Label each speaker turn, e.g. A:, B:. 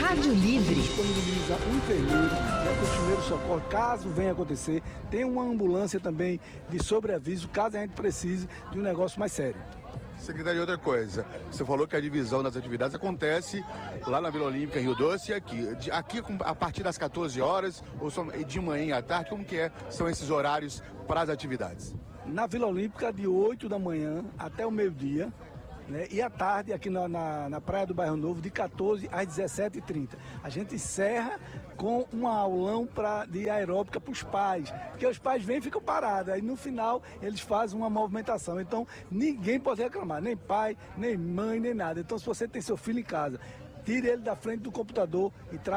A: Rádio Livre.
B: Disponibiliza um enfermeiro, com os primeiros socorros, caso venha acontecer. Tem uma ambulância também de sobreaviso, caso a gente precise de um negócio mais sério.
C: Secretário, outra coisa, você falou que a divisão das atividades acontece lá na Vila Olímpica, Rio Doce e aqui. Aqui a partir das 14 horas, ou só de manhã e à tarde, como que são esses horários para as atividades?
B: Na Vila Olímpica, de 8 da manhã até o meio-dia, né? E à tarde, aqui na Praia do Bairro Novo, de 14 às 17h30. A gente encerra com um aulão de aeróbica para os pais, porque os pais vêm e ficam parados, aí no final eles fazem uma movimentação. Então ninguém pode reclamar, nem pai, nem mãe, nem nada. Então se você tem seu filho em casa, tire ele da frente do computador e traga